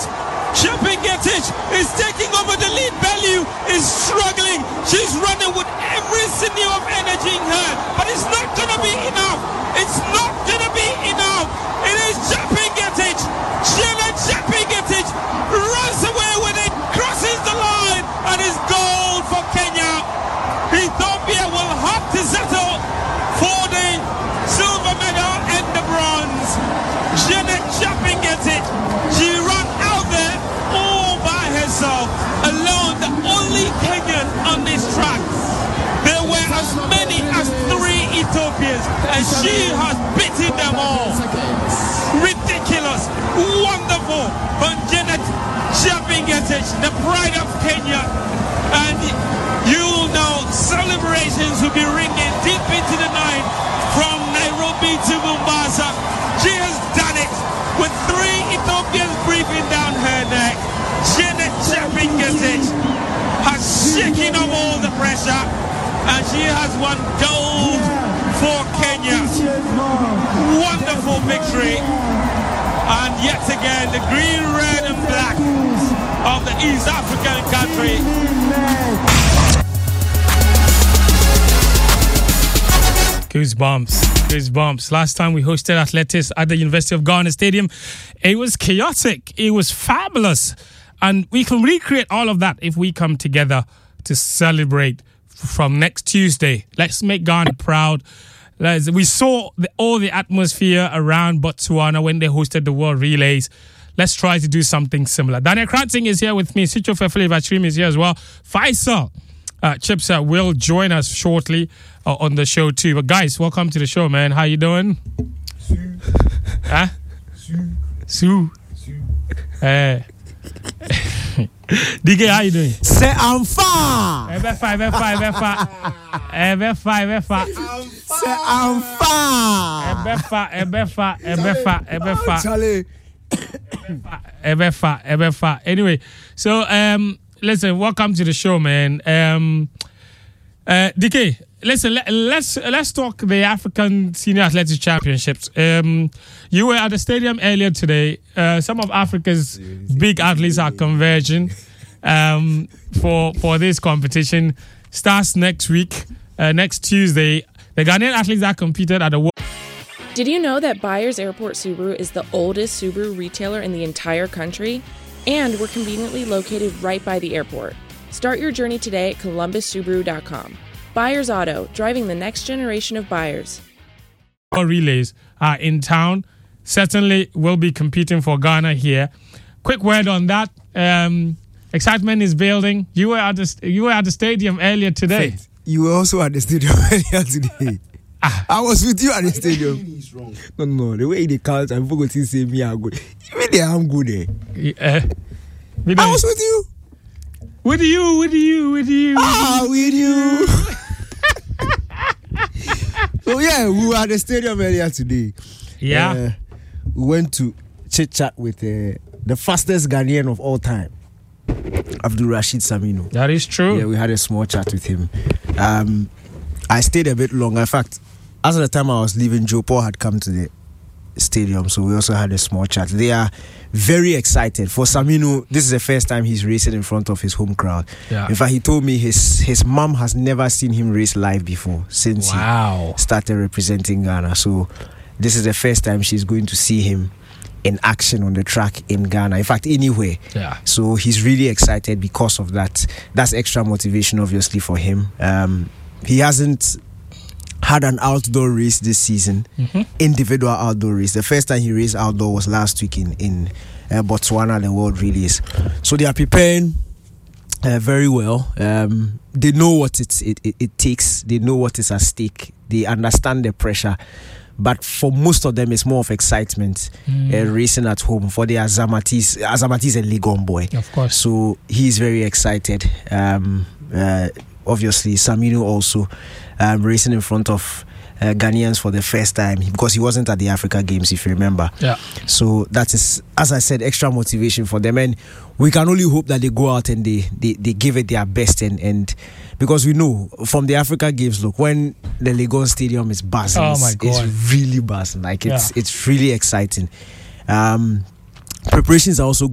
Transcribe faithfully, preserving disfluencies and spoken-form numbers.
Chepngetich is taking over the lead. Bellew is struggling. She's running with every sinew of energy in her, but it's not going to be enough. It's not going to be enough. It is Chepngetich. Janet Chepngetich runs away with it, crosses the line, and is gold for Kenya. Ethiopia will have to settle for the silver medal and the bronze. Janet Chepngetich, she ran out there all by herself, alone, the only Kenyan on this track. There were as many as three Ethiopians, and she has beaten them all. Ridiculous, wonderful, but Janet Chepngetich, the pride of Kenya, and you'll know celebrations will be ringing deep into the night from Nairobi to Mombasa. She has done it with three Ethiopians breathing down her neck. Janet Chepngetich has shaken off all the pressure, and she has won gold for Kenya. Wonderful victory. And yet again, the green, red and black of the East African country. Goosebumps, goosebumps. Last time we hosted athletics at the University of Ghana Stadium, it was chaotic. It was fabulous. And we can recreate all of that if we come together to celebrate from next Tuesday. Let's make Ghana proud. Let's, we saw the, all the atmosphere around Botswana when they hosted the World Relays. Let's try to do something similar. Daniel Kranting is here with me. Sicho Fefele Vachrim is here as well. Faisal uh, Chipsa will join us shortly uh, on the show too. But guys, welcome to the show, man. How you doing? Sue. Huh? Sue. Sue. Sue. Hey. D K, how you doing? Say I'm fine. Ebe fa, ebe fa, ebe fa. Ebe fa, ebe fa. Say I'm fine. Ebe fa, ebe fa, ebe fa, ebe fa. Charlie. Ebe fa, ebe fa. Anyway, so um, listen, welcome to the show, man. Um, uh, D K, listen, let, let's let's talk the African Senior Athletics Championships. Um, you were at the stadium earlier today. Uh, some of Africa's big athletes are converging um, for for this competition. Starts next week, uh, next Tuesday. The Ghanaian athletes that competed at the World. Did you know that Byers Airport Subaru is the oldest Subaru retailer in the entire country? And we're conveniently located right by the airport. Start your journey today at columbus subaru dot com. Byers Auto, driving the next generation of buyers. Relays are in town. Certainly will be competing for Ghana here. Quick word on that. Um, excitement is building. You were at the you were at the stadium earlier today. Faith, you were also at the stadium earlier today. Ah. I was with you at the stadium. No, no, the way they count, I forgot to say me are good. Even I'm good there. Yeah. I was with you. With you, with you, with you. Ah, with you. So yeah, we were at the stadium earlier today. Yeah. Uh, we went to chit chat with uh, the fastest Ghanaian of all time, Abdul Rashid Saminu. That is true. Yeah, we had a small chat with him. Um, I stayed a bit longer. In fact, as of the time I was leaving, Joe Paul had come to the stadium, so we also had a small chat. They are very excited. For Saminu, this is the first time he's racing in front of his home crowd. Yeah. In fact, he told me his his mom has never seen him race live before since wow. he started representing Ghana. So this is the first time she's going to see him in action on the track in Ghana. In fact, anywhere. Yeah. So he's really excited because of that. That's extra motivation, obviously, for him. Um, he hasn't had an outdoor race this season, mm-hmm. individual outdoor race. The first time he raced outdoor was last week in, in uh, Botswana, the World Relays. So they are preparing uh, very well. Um, they know what it, it, it, it takes. They know what is at stake. They understand the pressure. But for most of them, it's more of excitement, mm. uh, racing at home. For the Azamatis, Azamati is a Legon boy. Of course. So he's very excited. Um, uh, obviously, Saminu also um, racing in front of uh, Ghanaians for the first time because he wasn't at the Africa Games, if you remember. Yeah. So that is, as I said, extra motivation for them. And we can only hope that they go out and they, they, they give it their best. And, and because we know from the Africa Games, look, when the Legon Stadium is buzzing, oh my God. it's really buzzing. Like, it's, yeah. it's really exciting. Um, preparations are also